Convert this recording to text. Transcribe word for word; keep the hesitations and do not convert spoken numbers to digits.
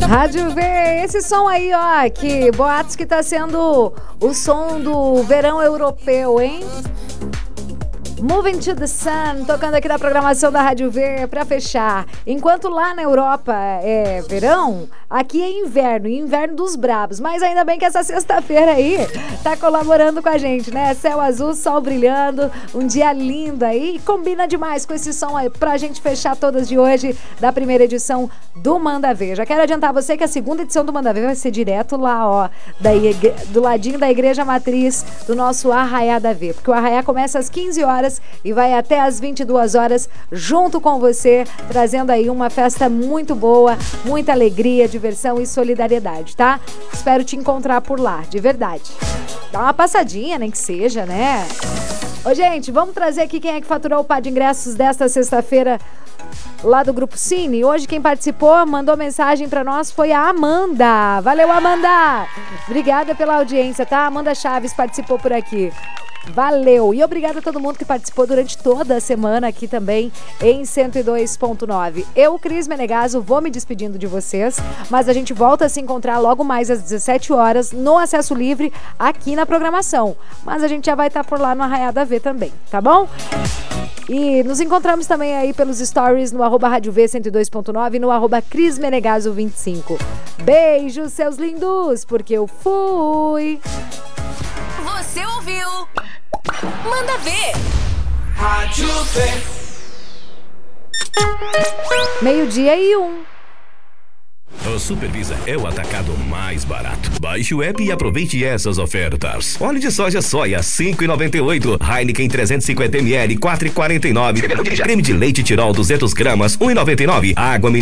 Rádio V, esse som aí, ó, que boatos que tá sendo o som do verão europeu, hein? Moving to the Sun, tocando aqui na programação da Rádio V pra fechar. Enquanto lá na Europa é verão, aqui é inverno, inverno dos brabos. Mas ainda bem que essa sexta-feira aí tá colaborando com a gente, né? Céu azul, sol brilhando, um dia lindo aí. Combina demais com esse som aí pra gente fechar todas de hoje da primeira edição do Manda Ver. Já quero adiantar você que a segunda edição do Manda Ver vai ser direto lá, ó, da igre... do ladinho da Igreja Matriz do nosso Arraiá da V. Porque o Arraiá começa às quinze horas e vai até às vinte e duas horas junto com você, trazendo aí uma festa muito boa, muita alegria, diversão e solidariedade, tá? Espero te encontrar por lá, de verdade. Dá uma passadinha, nem que seja, né? Ô, gente, vamos trazer aqui quem é que faturou o par de ingressos desta sexta-feira lá do Grupo Cine. Hoje quem participou, mandou mensagem pra nós foi a Amanda. Valeu, Amanda! Obrigada pela audiência, tá? Amanda Chaves participou por aqui. Valeu! E obrigada a todo mundo que participou durante toda a semana aqui também em cento e dois ponto nove. Eu, Cris Menegaso, vou me despedindo de vocês, mas a gente volta a se encontrar logo mais às dezessete horas no Acesso Livre aqui na programação. Mas a gente já vai estar por lá no Arraiá da V também, tá bom? E nos encontramos também aí pelos stories no arroba Rádio V cento e dois ponto nove e no arroba Cris Menegaso vinte e cinco. Beijos, seus lindos, porque eu fui! Você ouviu? Manda Ver! Rádio V. Meio-dia e um. O Supervisa é o atacado mais barato. Baixe o app e aproveite essas ofertas. Óleo de soja soia, cinco reais e noventa e oito. Heineken trezentos e cinquenta mililitros, quatro reais e quarenta e nove. Creme de leite Tirol, duzentos gramas, um real e noventa e nove. Água